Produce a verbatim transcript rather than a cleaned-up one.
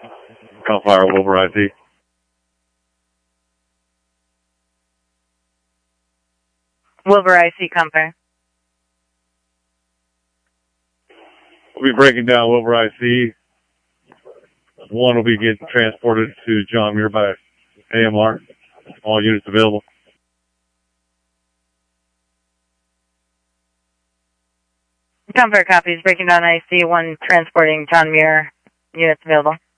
Call fire, Wilbur I C. Wilbur I C, come fire. We'll be breaking down Wilbur I C. One will be getting transported to John Muir by A M R. All units available. Come fire copies, breaking down I C, one transporting John Muir, units available.